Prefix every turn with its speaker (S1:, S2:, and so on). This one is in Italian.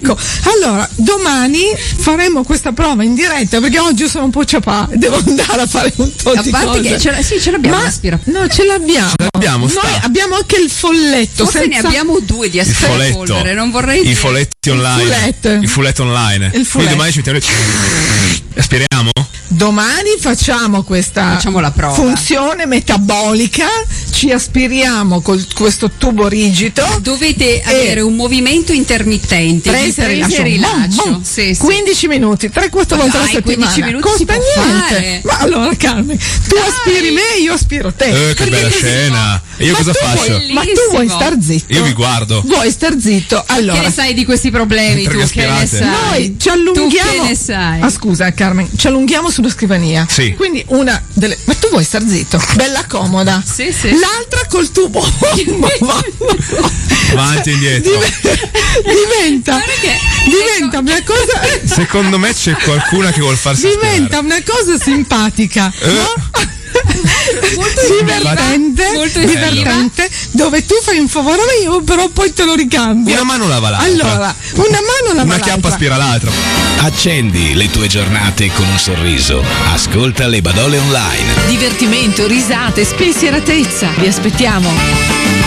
S1: Ecco, allora domani faremo questa prova in diretta perché oggi sono un po' ciapà, devo andare a fare un tot di cose.
S2: Che ce l'abbiamo l'aspirapolvere.
S1: No, ce l'abbiamo. Noi abbiamo anche il folletto.
S2: Forse ne abbiamo 2 di aspirapolvere, non vorrei dire.
S3: I folletti online. Il fulletto online. Quindi domani ci mettiamo. Aspiriamo?
S1: Domani facciamo
S2: la prova.
S1: Funzione metabolica, ci aspiriamo con questo tubo rigido.
S2: Dovete avere un movimento intermittente,
S1: presa e rilascio.
S2: Sì.
S1: 15 minuti, 3-4 volte alla settimana.
S2: 15 minuti
S1: costa niente.
S2: fare.
S1: Ma allora Carmen, tu aspiri me, io aspiro te.
S3: Che bella scena. E io cosa faccio?
S1: Ma tu vuoi star zitto?
S3: Io vi guardo.
S1: Vuoi star zitto? Allora,
S2: che ne sai di questi problemi? Tu che ne sai?
S1: Noi ci allunghiamo.
S2: Tu che ne sai?
S1: Ah, scusa Carmen, ci allunghiamo sulla scrivania.
S3: Sì.
S1: Quindi una delle. Ma tu vuoi star zitto? Bella comoda.
S2: Sì.
S1: L'altra col tubo.
S3: Avanti e indietro.
S1: Diventa una cosa.
S3: Secondo me c'è qualcuna che vuol farsi
S1: Diventa una cosa simpatica. No? divertente, dove tu fai un favore a me, io però poi te lo ricambio.
S3: Una mano lava l'altra.
S1: Allora, una mano lava
S3: una
S1: l'altra.
S3: chiappa aspira l'altra.
S4: Accendi le tue giornate con un sorriso. Ascolta Le Badole Online.
S5: Divertimento, risate, spensieratezza. Vi aspettiamo.